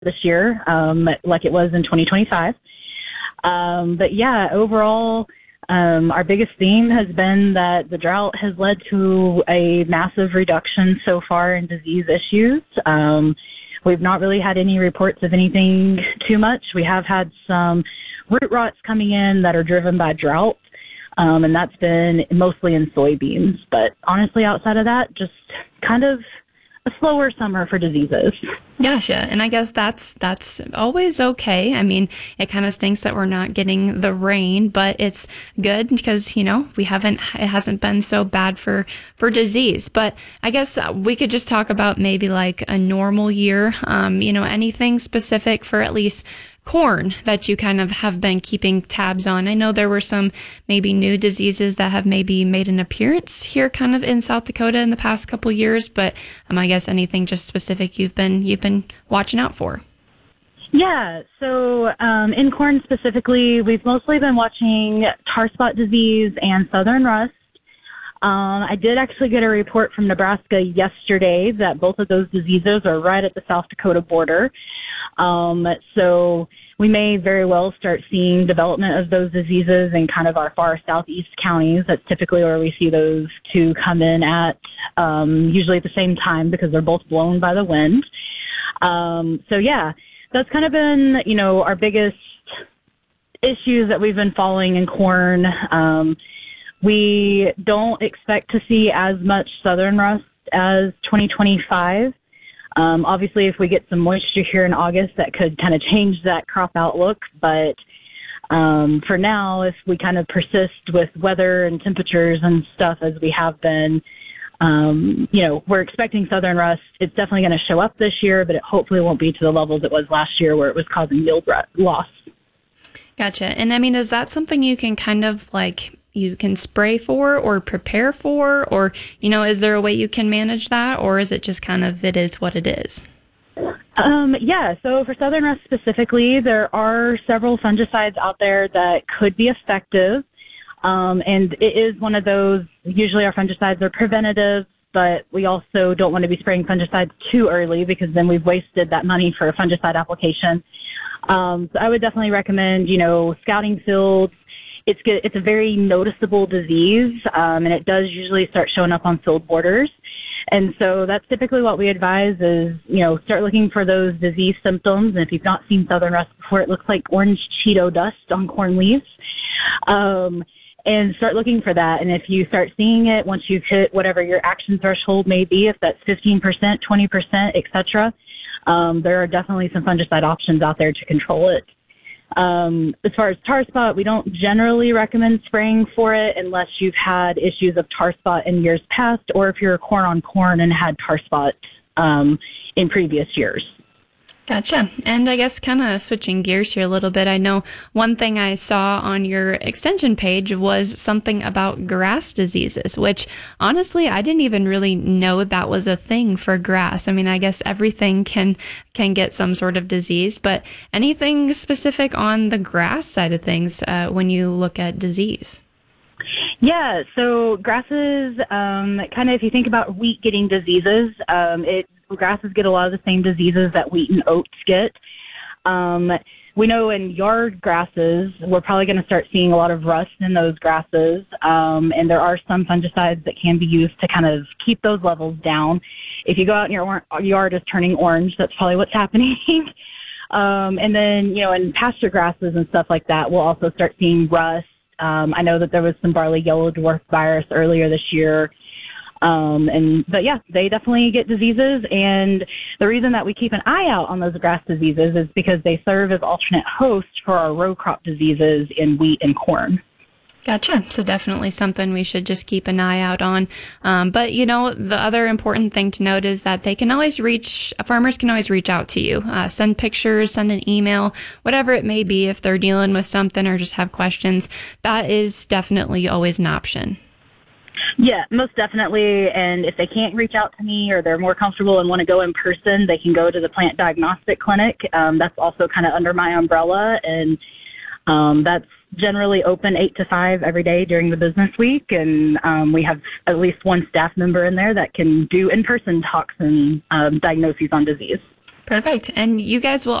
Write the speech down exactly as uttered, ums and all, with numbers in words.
this year, um, like it was in twenty twenty-five. Um, but yeah, overall, um, our biggest theme has been that the drought has led to a massive reduction so far in disease issues. Um, we've not really had any reports of anything too much. We have had some root rots coming in that are driven by drought, um, and that's been mostly in soybeans. But honestly, outside of that, just kind of a slower summer for diseases. Gotcha. And I guess that's that's always okay. I mean, it kind of stinks that we're not getting the rain, but it's good because, you know, we haven't, it hasn't been so bad for, for disease. But I guess we could just talk about maybe like a normal year, um, you know, anything specific for at least corn that you kind of have been keeping tabs on. I know there were some maybe new diseases that have maybe made an appearance here kind of in South Dakota in the past couple years, but um, I guess anything just specific you've been you've been watching out for. Yeah, so um, in corn specifically, we've mostly been watching tar spot disease and southern rust. Um, I did actually get a report from Nebraska yesterday that both of those diseases are right at the South Dakota border. Um, so we may very well start seeing development of those diseases in kind of our far southeast counties. That's typically where we see those two come in at, um, usually at the same time because they're both blown by the wind. Um, so yeah, that's kind of been, you know, our biggest issues that we've been following in corn. Um, we don't expect to see as much southern rust as twenty twenty-five. Um, obviously, if we get some moisture here in August, that could kind of change that crop outlook. But um, for now, if we kind of persist with weather and temperatures and stuff as we have been, um, you know, we're expecting southern rust. It's definitely going to show up this year, but it hopefully won't be to the levels it was last year where it was causing yield loss. Gotcha. And I mean, is that something you can kind of like you can spray for or prepare for, or, you know, is there a way you can manage that, or is it just kind of it is what it is? Um, yeah, so for southern rust specifically, there are several fungicides out there that could be effective, um, and it is one of those, usually our fungicides are preventative, but we also don't want to be spraying fungicides too early because then we've wasted that money for a fungicide application. Um, so I would definitely recommend, you know, scouting fields. It's good. It's a very noticeable disease, um, and it does usually start showing up on field borders. And so that's typically what we advise is, you know, start looking for those disease symptoms. And if you've not seen southern rust before, it looks like orange Cheeto dust on corn leaves. Um, and start looking for that. And if you start seeing it, once you've hit whatever your action threshold may be, if that's fifteen percent, twenty percent, et cetera, um, there are definitely some fungicide options out there to control it. Um, as far as tar spot, we don't generally recommend spraying for it unless you've had issues of tar spot in years past, or if you're corn on corn and had tar spot um, in previous years. Gotcha. And I guess kind of switching gears here a little bit, I know one thing I saw on your extension page was something about grass diseases, which honestly, I didn't even really know that was a thing for grass. I mean, I guess everything can can get some sort of disease, but anything specific on the grass side of things uh, when you look at disease? Yeah, so grasses, um, kind of if you think about wheat getting diseases, um, it grasses get a lot of the same diseases that wheat and oats get. Um, we know in yard grasses, we're probably going to start seeing a lot of rust in those grasses, um, and there are some fungicides that can be used to kind of keep those levels down. If you go out and your or- yard is turning orange, that's probably what's happening. um, and then, you know, in pasture grasses and stuff like that, we'll also start seeing rust. Um, I know that there was some barley yellow dwarf virus earlier this year. Um, and, but yeah, they definitely get diseases, and the reason that we keep an eye out on those grass diseases is because they serve as alternate hosts for our row crop diseases in wheat and corn. Gotcha. So definitely something we should just keep an eye out on. Um, but, you know, the other important thing to note is that they can always reach, farmers can always reach out to you, uh, send pictures, send an email, whatever it may be, if they're dealing with something or just have questions. That is definitely always an option. Yeah, most definitely. And if they can't reach out to me or they're more comfortable and want to go in person, they can go to the plant diagnostic clinic. Um, that's also kind of under my umbrella, and um, that's generally open eight to five every day during the business week. And um, we have at least one staff member in there that can do in-person talks and um, diagnoses on disease. Perfect. And you guys will